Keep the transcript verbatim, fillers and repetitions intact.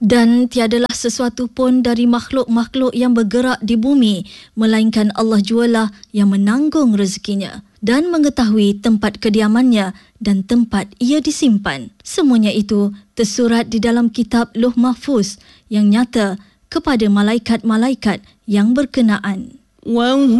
Dan tiadalah sesuatu pun dari makhluk-makhluk yang bergerak di bumi, melainkan Allah jualah yang menanggung rezekinya dan mengetahui tempat kediamannya dan tempat ia disimpan. Semuanya itu tersurat di dalam kitab Lauh Mahfuz yang nyata kepada malaikat-malaikat yang berkenaan.